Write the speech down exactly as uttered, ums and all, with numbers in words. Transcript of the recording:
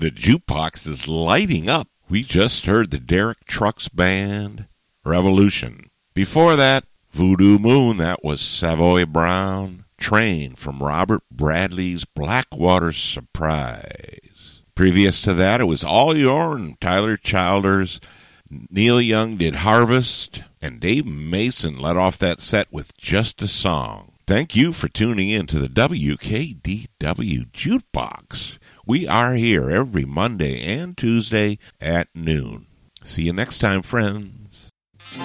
The jukebox is lighting up. We just heard the Derek Trucks Band, Revolution. Before that, Voodoo Moon, that was Savoy Brown. Train from Robert Bradley's Blackwater Surprise. Previous to that, it was All Yourn, Tyler Childers. Neil Young did Harvest, and Dave Mason led off that set with Just a Song. Thank you for tuning in to the W K D W Jukebox. We are here every Monday and Tuesday at noon. See you next time, friends.